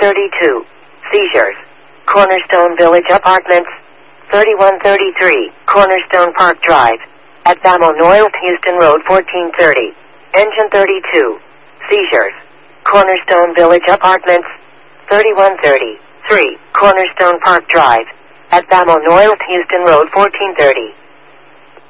3132. Seizures. Cornerstone Village Apartments. 3133. Cornerstone Park Drive. At Bamo North Houston Road 1430. Engine 32. Seizures. Cornerstone Village Apartments. 3133. Cornerstone Park Drive. At Bamo North Houston Road 1430.